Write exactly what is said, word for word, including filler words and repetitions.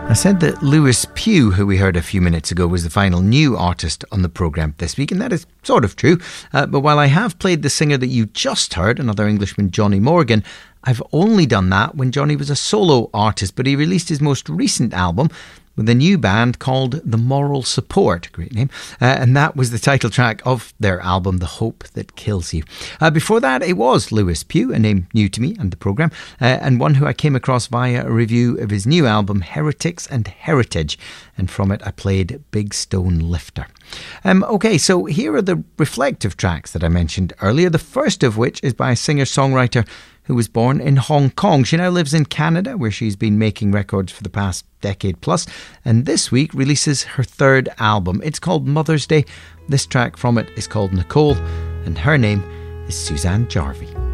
I said that Lewis Pugh, who we heard a few minutes ago, was the final new artist on the programme this week, and that is sort of true. Uh, but while I have played the singer that you just heard, another Englishman, Johnny Morgan, I've only done that when Johnny was a solo artist, but he released his most recent album with a new band called The Moral Support, great name, uh, and that was the title track of their album, The Hope That Kills You. Uh, before that, it was Lewis Pugh, a name new to me and the programme, uh, and one who I came across via a review of his new album, Heretics and Heritage, and from it I played Big Stone Lifter. Um, okay, so here are the reflective tracks that I mentioned earlier, the first of which is by a singer-songwriter who was born in Hong Kong. She now lives in Canada, where she's been making records for the past decade plus, and this week releases her third album. It's called Mother's Day. This track from it is called Nicole, and her name is Suzanne Jarvie.